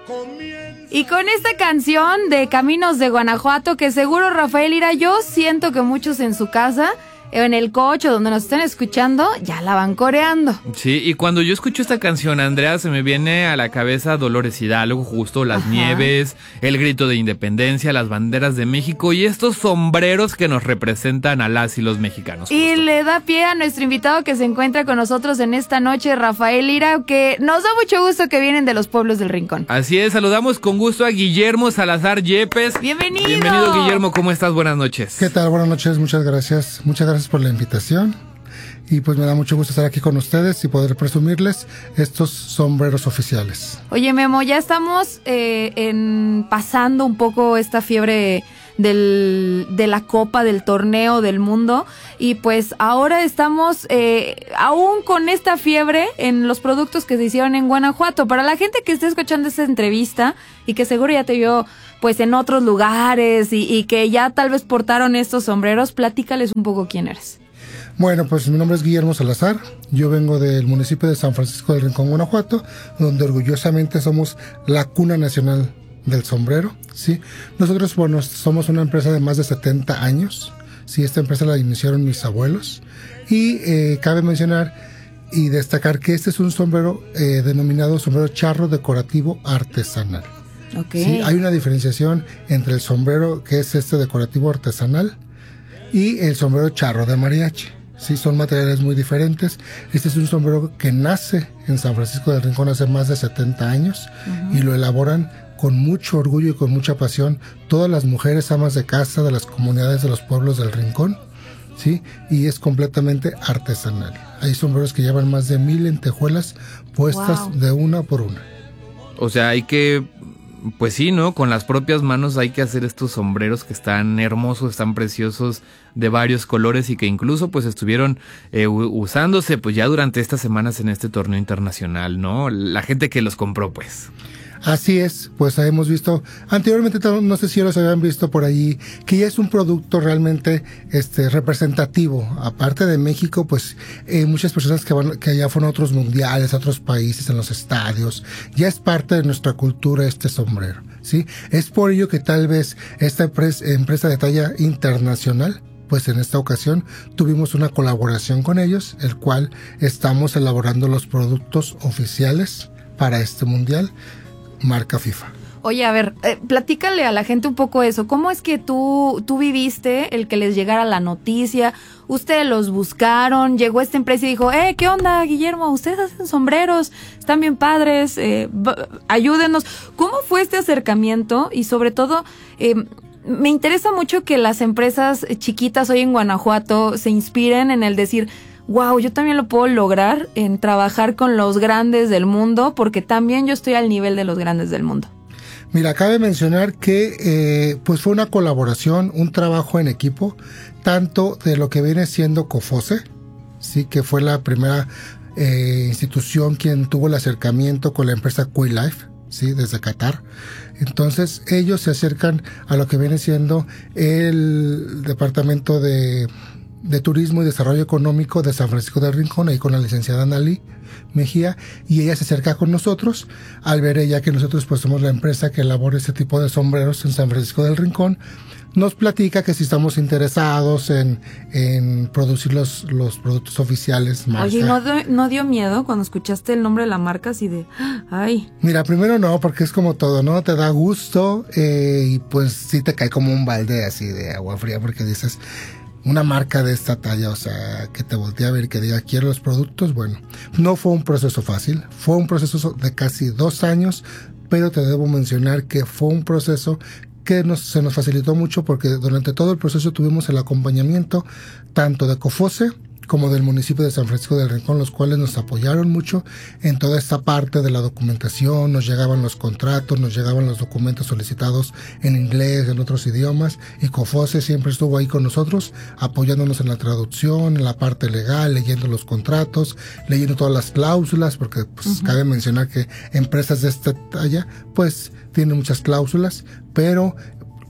Y con esta canción de Caminos de Guanajuato, que seguro, Rafael Lira, yo siento que muchos en su casa, en el coche, donde nos están escuchando, ya la van coreando. Sí, y cuando yo escucho esta canción, Andrea, se me viene a la cabeza Dolores Hidalgo, justo las nieves, el grito de independencia, las banderas de México y estos sombreros que nos representan a las y los mexicanos. Justo. Y le da pie a nuestro invitado que se encuentra con nosotros en esta noche, Rafael Lira, que nos da mucho gusto que vienen de los pueblos del Rincón. Así es, saludamos con gusto a Guillermo Salazar Yepes. ¡Bienvenido! Bienvenido, Guillermo, ¿cómo estás? Buenas noches. ¿Qué tal? Buenas noches, muchas gracias por la invitación y pues me da mucho gusto estar aquí con ustedes y poder presumirles estos sombreros oficiales. Oye, Memo, ya estamos pasando un poco esta fiebre de la Copa, del torneo del mundo, y pues ahora estamos aún con esta fiebre en los productos que se hicieron en Guanajuato. Para la gente que esté escuchando esta entrevista y que seguro ya te vio pues en otros lugares y que ya tal vez portaron estos sombreros, platícales un poco quién eres. Bueno, pues mi nombre es Guillermo Salazar, yo vengo del municipio de San Francisco del Rincón, Guanajuato, donde orgullosamente somos la cuna nacional del sombrero, ¿sí? Nosotros, bueno, somos una empresa de más de 70 años, ¿sí? Esta empresa la iniciaron mis abuelos y cabe mencionar y destacar que este es un sombrero denominado sombrero charro decorativo artesanal. Okay. ¿Sí? Hay una diferenciación entre el sombrero que es este decorativo artesanal y el sombrero charro de mariachi. Sí, son materiales muy diferentes. Este es un sombrero que nace en San Francisco del Rincón hace más de 70 años y lo elaboran con mucho orgullo y con mucha pasión todas las mujeres amas de casa de las comunidades de los pueblos del Rincón, ¿sí? Y es completamente artesanal. Hay sombreros que llevan más de 1000 lentejuelas puestas de una por una. O sea, hay que... Pues sí, ¿no? Con las propias manos hay que hacer estos sombreros que están hermosos, están preciosos, de varios colores y que incluso pues estuvieron usándose pues ya durante estas semanas en este torneo internacional, ¿no? La gente que los compró, pues. Así es, pues hemos visto, anteriormente no sé si los habían visto por allí, que ya es un producto realmente representativo. Aparte de México, pues muchas personas que allá fueron a otros mundiales, a otros países, en los estadios, ya es parte de nuestra cultura este sombrero, ¿sí? Es por ello que tal vez esta empresa de talla internacional, pues en esta ocasión tuvimos una colaboración con ellos, el cual estamos elaborando los productos oficiales para este mundial, marca FIFA. Oye, a ver, platícale a la gente un poco eso. ¿Cómo es que tú viviste el que les llegara la noticia? Ustedes los buscaron, llegó esta empresa y dijo, ¿qué onda, Guillermo? Ustedes hacen sombreros, están bien padres, ayúdenos. ¿Cómo fue este acercamiento? Y sobre todo, me interesa mucho que las empresas chiquitas hoy en Guanajuato se inspiren en el decir, wow, yo también lo puedo lograr en trabajar con los grandes del mundo, porque también yo estoy al nivel de los grandes del mundo. Mira, cabe mencionar que pues fue una colaboración, un trabajo en equipo, tanto de lo que viene siendo COFOSE, sí, que fue la primera institución quien tuvo el acercamiento con la empresa QuiLife, sí, desde Qatar. Entonces ellos se acercan a lo que viene siendo el departamento de Turismo y Desarrollo Económico de San Francisco del Rincón, ahí con la licenciada Nali Mejía, y ella se acerca con nosotros al ver ella que nosotros pues somos la empresa que elabora este tipo de sombreros en San Francisco del Rincón. Nos platica que si estamos interesados en producir los productos oficiales. Marca. Oye, ¿no dio miedo cuando escuchaste el nombre de la marca así de, ay? Mira, primero no, porque es como todo, ¿no? Te da gusto y pues sí te cae como un balde así de agua fría porque dices, una marca de esta talla, o sea, que te voltee a ver y que diga, quiero los productos. Bueno, no fue un proceso fácil, fue un proceso de casi 2 años, pero te debo mencionar que fue un proceso que se nos facilitó mucho porque durante todo el proceso tuvimos el acompañamiento tanto de COFOSE como del municipio de San Francisco del Rincón, los cuales nos apoyaron mucho en toda esta parte de la documentación. Nos llegaban los contratos, nos llegaban los documentos solicitados en inglés, en otros idiomas, y COFOSE siempre estuvo ahí con nosotros, apoyándonos en la traducción, en la parte legal, leyendo los contratos, leyendo todas las cláusulas, porque pues cabe mencionar que empresas de esta talla pues tienen muchas cláusulas, pero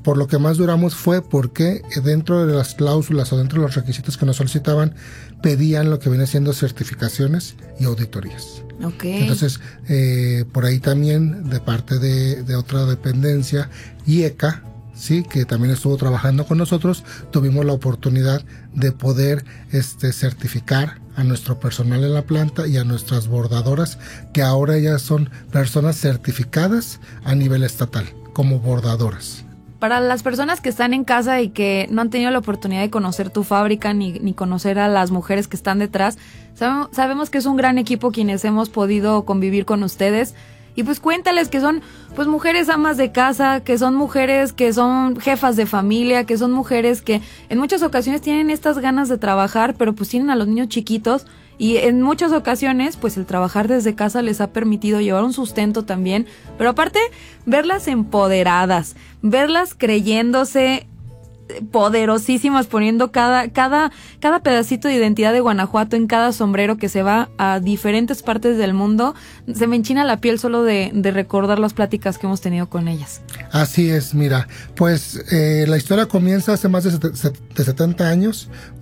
por lo que más duramos fue porque dentro de las cláusulas o dentro de los requisitos que nos solicitaban, pedían lo que viene siendo certificaciones y auditorías. Okay. Entonces, por ahí también, de parte de otra dependencia, IECA, sí, que también estuvo trabajando con nosotros, tuvimos la oportunidad de poder certificar a nuestro personal en la planta y a nuestras bordadoras, que ahora ya son personas certificadas a nivel estatal como bordadoras. Para las personas que están en casa y que no han tenido la oportunidad de conocer tu fábrica ni conocer a las mujeres que están detrás, sabemos que es un gran equipo quienes hemos podido convivir con ustedes. Y pues cuéntales que son pues mujeres amas de casa, que son mujeres que son jefas de familia, que son mujeres que en muchas ocasiones tienen estas ganas de trabajar, pero pues tienen a los niños chiquitos y en muchas ocasiones pues el trabajar desde casa les ha permitido llevar un sustento también, pero aparte verlas empoderadas, verlas creyéndose poderosísimas, poniendo cada pedacito de identidad de Guanajuato en cada sombrero que se va a diferentes partes del mundo. Se me enchina la piel solo de recordar las pláticas que hemos tenido con ellas. Así es, mira, pues la historia comienza hace más de 70 años